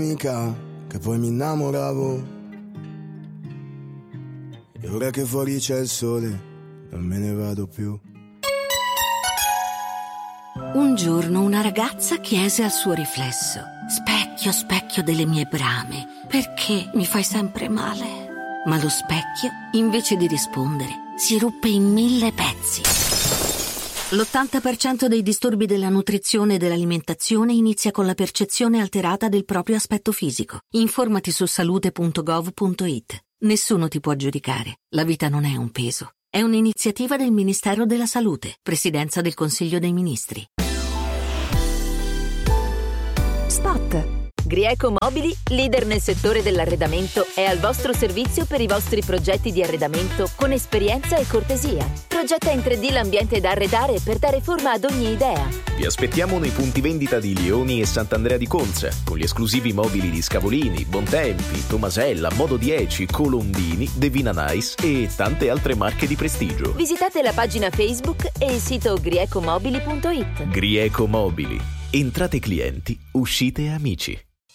Mica che poi mi innamoravo, e ora che fuori c'è il sole non me ne vado più. Un giorno una ragazza chiese al suo riflesso: specchio, specchio delle mie brame, perché mi fai sempre male? Ma lo specchio, invece di rispondere, si ruppe in 1000 pezzi. L'80% dei disturbi della nutrizione e dell'alimentazione inizia con la percezione alterata del proprio aspetto fisico. Informati su salute.gov.it. Nessuno ti può giudicare. La vita non è un peso. È un'iniziativa del Ministero della Salute, Presidenza del Consiglio dei Ministri. Spot. Grieco Mobili, leader nel settore dell'arredamento, è al vostro servizio per i vostri progetti di arredamento con esperienza e cortesia. Progetta in 3D l'ambiente da arredare per dare forma ad ogni idea. Vi aspettiamo nei punti vendita di Lioni e Sant'Andrea di Conza, con gli esclusivi mobili di Scavolini, Bontempi, Tomasella, Modo 10, Colombini, Devina Nice e tante altre marche di prestigio. Visitate la pagina Facebook e il sito griecomobili.it. Grieco Mobili. Entrate clienti, uscite amici.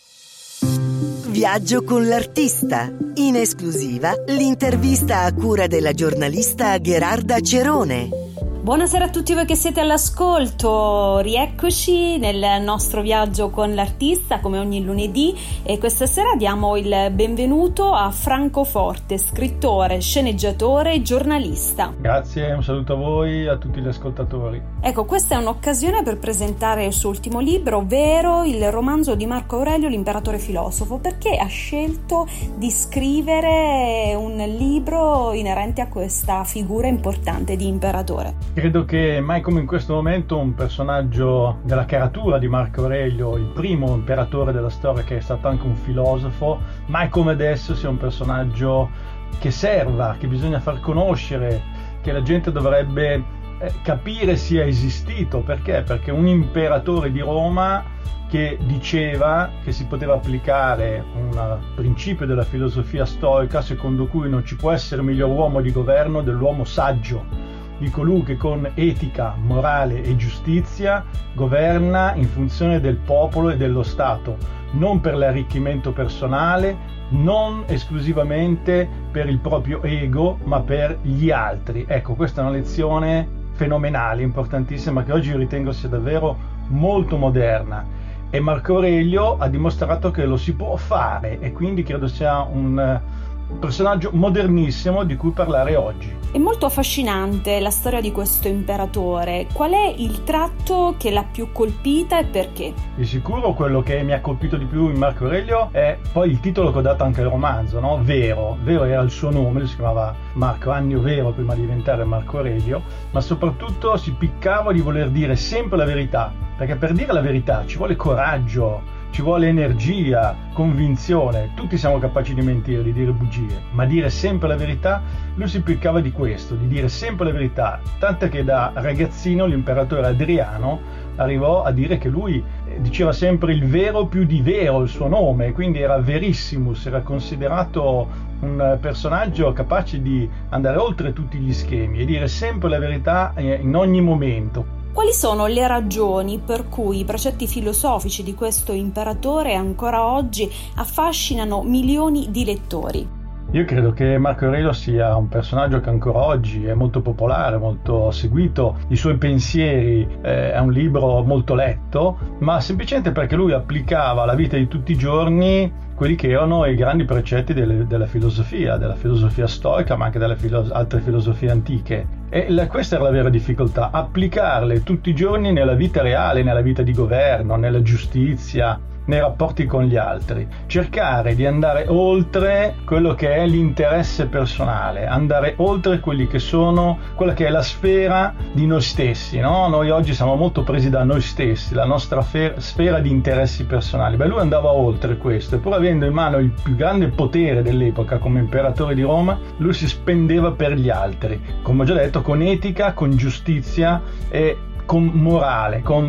Viaggio con l'artista. In esclusiva, l'intervista a cura della giornalista Gherarda Cerone. Buonasera a tutti voi che siete all'ascolto, rieccoci nel nostro viaggio con l'artista come ogni lunedì, e questa sera diamo il benvenuto a Franco Forte, scrittore, sceneggiatore, giornalista. Grazie, un saluto a voi e a tutti gli ascoltatori. Ecco, questa è un'occasione per presentare il suo ultimo libro, ovvero il romanzo di Marco Aurelio, L'imperatore filosofo. Perché ha scelto di scrivere un libro inerente a questa figura importante di imperatore? Credo che mai come in questo momento un personaggio della caratura di Marco Aurelio, il primo imperatore della storia che è stato anche un filosofo, mai come adesso sia un personaggio che serva, che bisogna far conoscere, che la gente dovrebbe capire sia esistito. Perché? Perché un imperatore di Roma che diceva che si poteva applicare un principio della filosofia stoica secondo cui non ci può essere miglior uomo di governo dell'uomo saggio, di colui che con etica, morale e giustizia governa in funzione del popolo e dello Stato, non per l'arricchimento personale, non esclusivamente per il proprio ego, ma per gli altri. Ecco, questa è una lezione fenomenale, importantissima, che oggi io ritengo sia davvero molto moderna. E Marco Aurelio ha dimostrato che lo si può fare, e quindi credo sia un personaggio modernissimo di cui parlare oggi. È molto affascinante la storia di questo imperatore. Qual è il tratto che l'ha più colpita e perché? Di sicuro quello che mi ha colpito di più in Marco Aurelio è poi il titolo che ho dato anche al romanzo, no? Vero. Vero era il suo nome, lui si chiamava Marco Annio Vero prima di diventare Marco Aurelio, ma soprattutto si piccava di voler dire sempre la verità, perché per dire la verità ci vuole coraggio, ci vuole energia, convinzione. Tutti siamo capaci di mentire, di dire bugie, ma dire sempre la verità, lui si piccava di questo, di dire sempre la verità, tant'è che da ragazzino l'imperatore Adriano arrivò a dire che lui diceva sempre il vero più di vero, il suo nome, quindi era verissimus, era considerato un personaggio capace di andare oltre tutti gli schemi e dire sempre la verità in ogni momento. Quali sono le ragioni per cui i precetti filosofici di questo imperatore ancora oggi affascinano milioni di lettori? Io credo che Marco Aurelio sia un personaggio che ancora oggi è molto popolare, molto seguito. I suoi pensieri è un libro molto letto, ma semplicemente perché lui applicava alla vita di tutti i giorni quelli che erano i grandi precetti della filosofia stoica, ma anche delle altre filosofie antiche. E questa era la vera difficoltà, applicarle tutti i giorni nella vita reale, nella vita di governo, nella giustizia, nei rapporti con gli altri, cercare di andare oltre quello che è l'interesse personale, andare oltre quelli che sono quella che è la sfera di noi stessi, no? Noi oggi siamo molto presi da noi stessi, la nostra sfera di interessi personali. Lui andava oltre questo, e pur avendo in mano il più grande potere dell'epoca come imperatore di Roma, lui si spendeva per gli altri, come ho già detto, con etica, con giustizia e con morale, con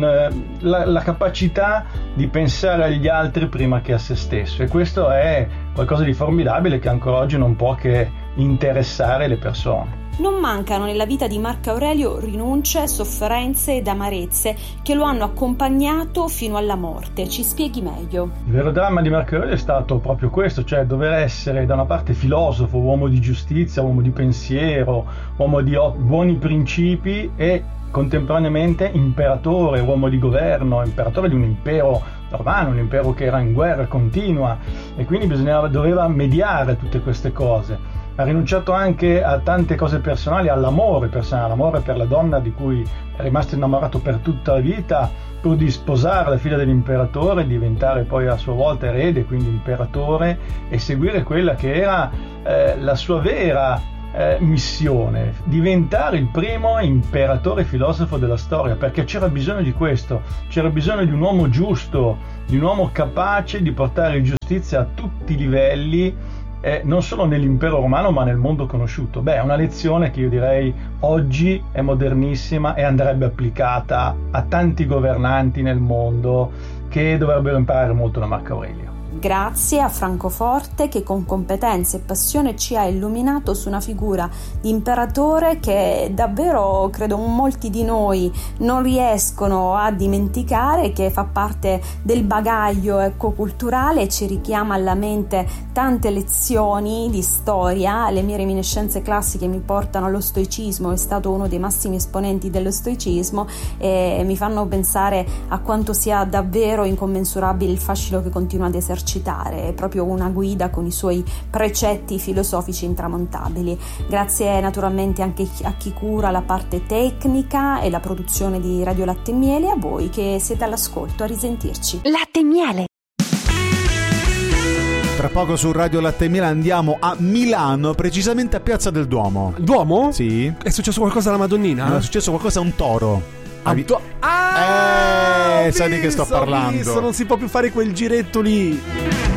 la capacità di pensare agli altri prima che a se stesso, e questo è qualcosa di formidabile che ancora oggi non può che interessare le persone. non mancano nella vita di Marco Aurelio rinunce, sofferenze ed amarezze che lo hanno accompagnato fino alla morte. Ci spieghi meglio. Il vero dramma di Marco Aurelio è stato proprio questo, cioè dover essere da una parte filosofo, uomo di giustizia, uomo di pensiero, uomo di buoni principi e contemporaneamente imperatore, uomo di governo, imperatore di un impero romano, un impero che era in guerra continua, e quindi doveva mediare tutte queste cose. Ha rinunciato anche a tante cose personali, all'amore personale, l'amore per la donna di cui è rimasto innamorato per tutta la vita, pur di sposare la figlia dell'imperatore, diventare poi a sua volta erede, quindi imperatore, e seguire quella che era la sua vera missione, diventare il primo imperatore filosofo della storia, perché c'era bisogno di questo, c'era bisogno di un uomo giusto, di un uomo capace di portare giustizia a tutti i livelli, non solo nell'impero romano ma nel mondo conosciuto. È una lezione che io direi oggi è modernissima e andrebbe applicata a tanti governanti nel mondo che dovrebbero imparare molto da Marco Aurelio. Grazie a Francoforte che con competenza e passione ci ha illuminato su una figura di imperatore che davvero credo molti di noi non riescono a dimenticare, che fa parte del bagaglio culturale e ci richiama alla mente tante lezioni di storia. Le mie reminiscenze classiche mi portano allo stoicismo, è stato uno dei massimi esponenti dello stoicismo e mi fanno pensare a quanto sia davvero incommensurabile il fascino che continua ad esercitare. È proprio una guida con i suoi precetti filosofici intramontabili. Grazie naturalmente anche a chi cura la parte tecnica e la produzione di Radio Latte e Miele, a voi che siete all'ascolto. A risentirci. Latte e Miele. Tra poco su Radio Latte e Miele andiamo a Milano, precisamente a Piazza del Duomo. Duomo? Sì. È successo qualcosa alla Madonnina? È successo qualcosa a un toro. Sai di che sto parlando. Visto, non si può più fare quel giretto lì.